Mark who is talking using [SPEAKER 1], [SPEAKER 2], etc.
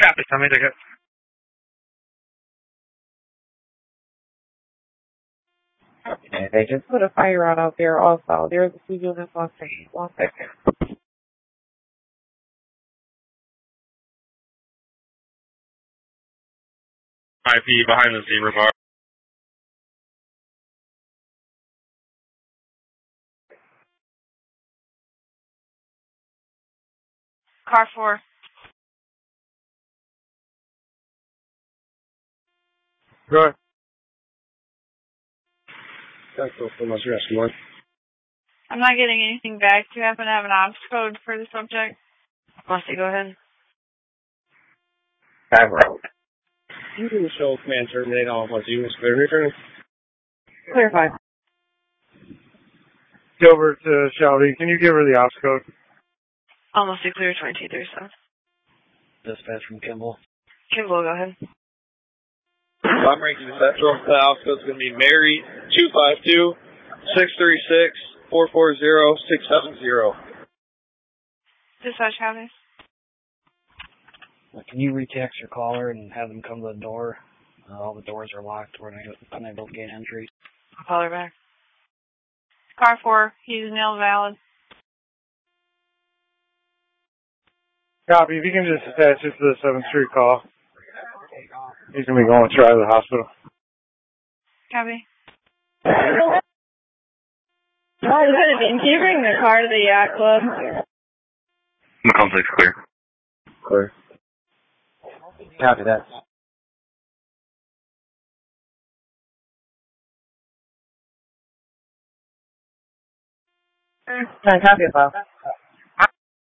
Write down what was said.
[SPEAKER 1] Copy, tell me to go.
[SPEAKER 2] Okay, they just put a fire out there also. There's a few units on scene. 1 second.
[SPEAKER 1] IP behind the zebra bar.
[SPEAKER 3] Car 4.
[SPEAKER 1] Go ahead.
[SPEAKER 3] I'm not getting anything back. Do you happen to have an ops code for the subject? Musty, go ahead.
[SPEAKER 2] 5 road.
[SPEAKER 1] You can show command terminate on what you was clear return.
[SPEAKER 2] Clarify.
[SPEAKER 1] Gilbert to Shelby, can you give her the ops code?
[SPEAKER 3] Almost clear 2237.
[SPEAKER 1] Dispatch from Kimball.
[SPEAKER 3] Kimball, go ahead.
[SPEAKER 4] I'm ranking the Central. The ops code's going to be Mary 252-636-440-670.
[SPEAKER 3] Dispatch, copy.
[SPEAKER 5] Can you retext your caller and have them come to the door? All the doors are locked. We're unable to gain entry.
[SPEAKER 3] I'll call her back. Car 4, he's nil valid.
[SPEAKER 1] Copy, if you can just attach it to the 7th Street call. He's going to be going straight to the hospital.
[SPEAKER 3] Copy.
[SPEAKER 6] Can you bring the car to the yacht club?
[SPEAKER 1] Macomb 6 clear.
[SPEAKER 5] Clear. Copy that.
[SPEAKER 2] Copy, Bob.